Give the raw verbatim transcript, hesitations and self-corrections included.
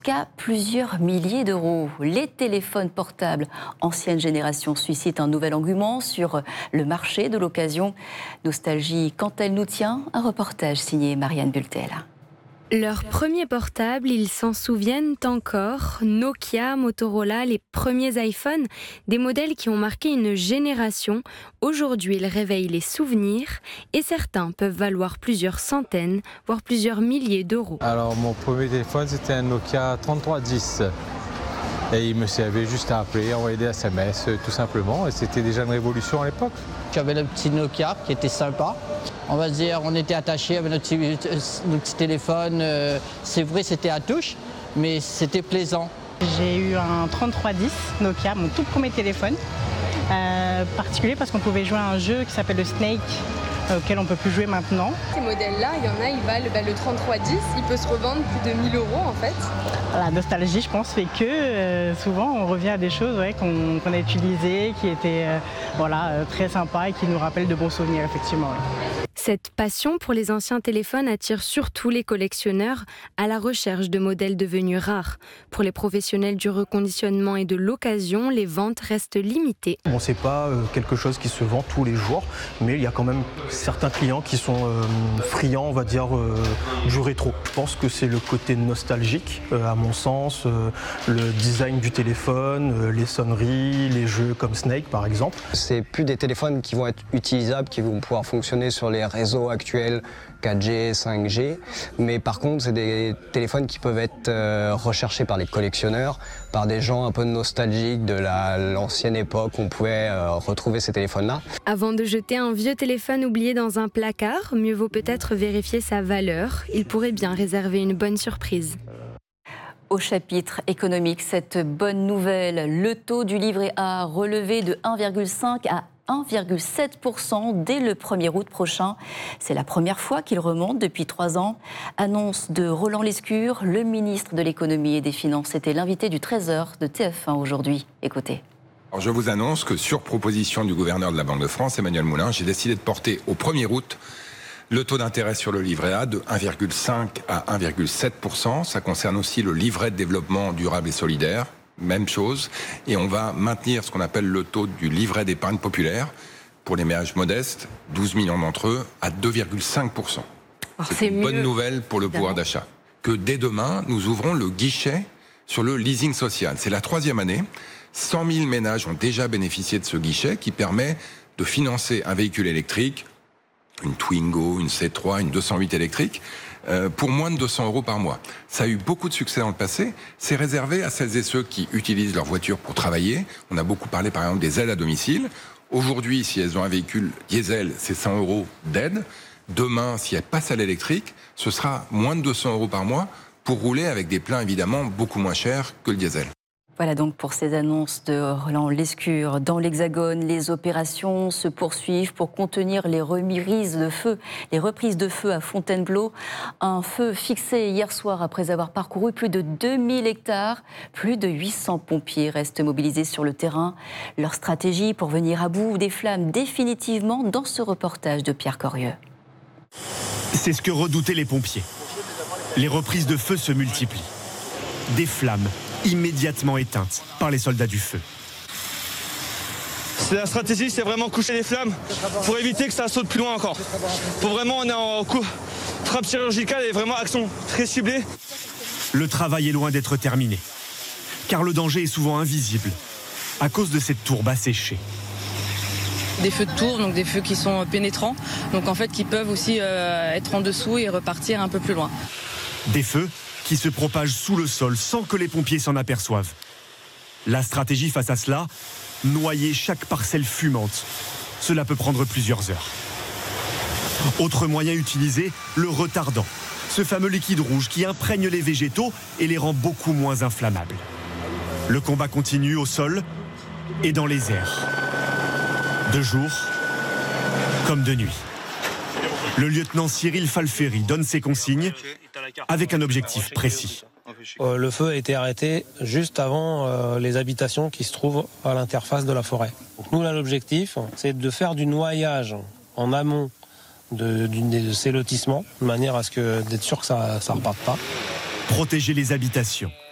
Qu'à plusieurs milliers d'euros. Les téléphones portables ancienne génération suscitent un nouvel engouement sur le marché de l'occasion. Nostalgie quand elle nous tient, un reportage signé Marianne Bultel. Leur premier portable, ils s'en souviennent encore. Nokia, Motorola, les premiers iPhones, des modèles qui ont marqué une génération. Aujourd'hui, ils réveillent les souvenirs et certains peuvent valoir plusieurs centaines, voire plusieurs milliers d'euros. Alors mon premier téléphone, c'était un Nokia trente-trois dix. Et il me servait juste à appeler, envoyer des S M S, tout simplement. Et c'était déjà une révolution à l'époque. J'avais le petit Nokia qui était sympa. On va dire, on était attachés avec notre petit, notre petit téléphone. C'est vrai, c'était à touche, mais c'était plaisant. J'ai eu un trente-trois dix Nokia, mon tout premier téléphone. Euh, particulier parce qu'on pouvait jouer à un jeu qui s'appelle le Snake, auquel on ne peut plus jouer maintenant. Ces modèles-là, il y en a, ils valent bah, le trente-trois dix, il peut se revendre plus de mille euros en fait. La nostalgie, je pense, fait que euh, souvent on revient à des choses ouais, qu'on qu'on a utilisées, qui étaient euh, voilà, euh, très sympas et qui nous rappellent de bons souvenirs, effectivement. Ouais. Cette passion pour les anciens téléphones attire surtout les collectionneurs à la recherche de modèles devenus rares. Pour les professionnels du reconditionnement et de l'occasion, les ventes restent limitées. Bon, c'est pas euh, quelque chose qui se vend tous les jours, mais il y a quand même certains clients qui sont euh, friands, on va dire, euh, du rétro. Je pense que c'est le côté nostalgique, euh, à mon sens, euh, le design du téléphone, euh, les sonneries, les jeux comme Snake par exemple. C'est plus des téléphones qui vont être utilisables, qui vont pouvoir fonctionner sur les réseaux actuels quatre G, cinq G, mais par contre c'est des téléphones qui peuvent être euh, recherchés par les collectionneurs, par des gens un peu nostalgiques de la, l'ancienne époque où on pouvait euh, retrouver ces téléphones-là. Avant de jeter un vieux téléphone oublié dans un placard, mieux vaut peut-être vérifier sa valeur. Il pourrait bien réserver une bonne surprise. Au chapitre économique, cette bonne nouvelle, le taux du livret A relevé de un virgule cinq à un virgule sept pour cent dès le premier août prochain. C'est la première fois qu'il remonte depuis trois ans. Annonce de Roland Lescure, le ministre de l'économie et des finances. C'était l'invité du treize heures de T F un aujourd'hui. Écoutez. Alors je vous annonce que sur proposition du gouverneur de la Banque de France, Emmanuel Moulin, j'ai décidé de porter au premier août le taux d'intérêt sur le livret A de un virgule cinq à un virgule sept pour cent. Ça concerne aussi le livret de développement durable et solidaire. Même chose, et on va maintenir ce qu'on appelle le taux du livret d'épargne populaire pour les ménages modestes, douze millions d'entre eux, à deux virgule cinq pour cent. C'est, c'est une mieux, bonne nouvelle pour le évidemment. Pouvoir d'achat. Que dès demain, nous ouvrons le guichet sur le leasing social. C'est la troisième année. cent mille ménages ont déjà bénéficié de ce guichet qui permet de financer un véhicule électrique, une Twingo, une C trois, une deux cent huit électrique, euh, pour moins de deux cents euros par mois. Ça a eu beaucoup de succès dans le passé. C'est réservé à celles et ceux qui utilisent leur voiture pour travailler. On a beaucoup parlé par exemple des aides à domicile. Aujourd'hui, si elles ont un véhicule diesel, c'est cent euros d'aide. Demain, si elles passent à l'électrique, ce sera moins de deux cents euros par mois pour rouler avec des pleins évidemment beaucoup moins chers que le diesel. Voilà donc pour ces annonces de Roland Lescure. Dans l'Hexagone, les opérations se poursuivent pour contenir les reprises de feu, les reprises de feu à Fontainebleau. Un feu fixé hier soir après avoir parcouru plus de deux mille hectares. Plus de huit cents pompiers restent mobilisés sur le terrain. Leur stratégie pour venir à bout des flammes définitivement dans ce reportage de Pierre Corieux. C'est ce que redoutaient les pompiers. Les reprises de feu se multiplient. Des flammes immédiatement éteintes par les soldats du feu. La stratégie, c'est vraiment coucher les flammes pour éviter que ça saute plus loin encore. Pour vraiment, on est en coup, frappe chirurgicale et vraiment action très ciblée. Le travail est loin d'être terminé, car le danger est souvent invisible à cause de cette tourbe asséchée. Des feux de tour, donc des feux qui sont pénétrants, donc en fait qui peuvent aussi euh, être en dessous et repartir un peu plus loin. Des feux qui se propagent sous le sol sans que les pompiers s'en aperçoivent. La stratégie face à cela, noyer chaque parcelle fumante. Cela peut prendre plusieurs heures. Autre moyen utilisé, le retardant. Ce fameux liquide rouge qui imprègne les végétaux et les rend beaucoup moins inflammables. Le combat continue au sol et dans les airs. De jour comme de nuit. Le lieutenant Cyril Falferi donne ses consignes avec un objectif précis. Euh, le feu a été arrêté juste avant euh, les habitations qui se trouvent à l'interface de la forêt. Donc nous, là, l'objectif, c'est de faire du noyage en amont de, de, de ces lotissements, de manière à ce que d'être sûr que ça ne reparte pas. Protéger les habitations,